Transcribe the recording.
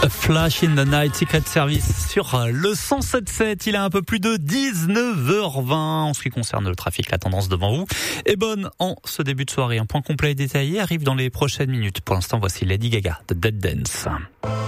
A Flash in the Night, Secret Service sur le 107.7. Il est un peu plus de 19h20 en ce qui concerne le trafic. La tendance devant vous est bonne en ce début de soirée. Un point complet et détaillé arrive dans les prochaines minutes. Pour l'instant, voici Lady Gaga de Dead Dance.